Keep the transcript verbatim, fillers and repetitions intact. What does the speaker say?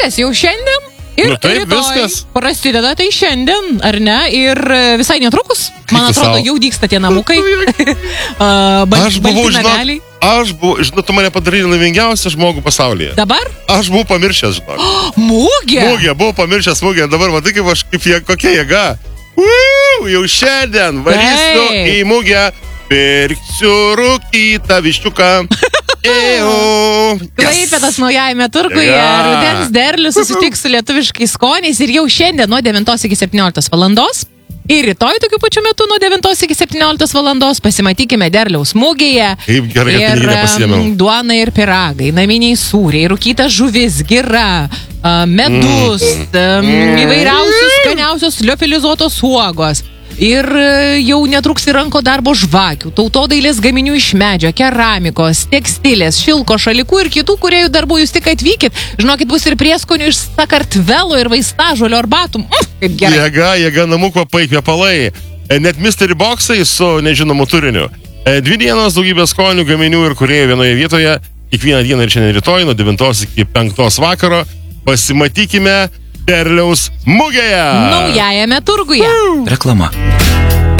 viskas, jau šiandien. Ir Nu taip, rytoj viskas. prasideda tai šiandien, ar ne? Ir visai netrukus, man tu atrodo, sau? jau dygsta tie namukai. uh, ba Aš buvau, balti žinok, nameliai. aš buvau, žinok, tu mane padarai laimingiausią žmogų pasaulyje. Dabar? Aš buvau pamiršęs, žinok. Mūgė. Mūgė, buvau pamiršęs mūgė, dabar matai, kaip aš, kaip jie, kokia jėga. Uu, jau šiandien varysiu Taip. į mūgę, pirksiu rūkytą viščiuką. Ėjau. Klaipėdos naujajame turguje, Ja. rudens derlius susitiks su lietuviškais skoniais ir jau šiandien nuo devintos iki septynioliktos valandos. Ir rytoj tokiu pačiu metu nuo devintos iki septynioliktos valandos pasimatykime derliaus mugėje. Kaip gerai, kad Ir piniginę pasiėmiau. em, duona ir piragai, naminiai sūriai, rūkyta žuvis, gira, a, medus, em, įvairiausios skaniausios liofilizuotos uogos. Ir e, jau netruks į ranko darbo žvakių, tautodailės gaminių iš medžio, keramikos, tekstilės, šilko šalikų ir kitų kuriejų darbų. Jūs tik atvykit, žinokit, bus ir prieskonių iš Sakartvelo ir vaistažolio arbatų. Mm, kaip gerai. Jėga, jėga, namų kvapai, kvepalai. E, Net mystery boxai su nežinomu turiniu. E, Dvi dienos, daugybė skonių, gaminių ir kuriejų vienoje vietoje. Kiekvieną dieną ir šiandien rytoj nuo devintos iki penktos vakaro. Pasimatykime derliaus mugėje. Naujajame turguje. Reklama.